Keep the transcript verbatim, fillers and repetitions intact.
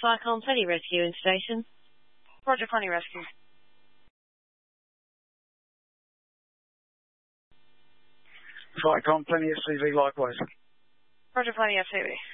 Cyclone Plenty Rescuing Station. Roger, Plenty Rescue. Cyclone Plenty S C V likewise. Roger, Plenty S C V.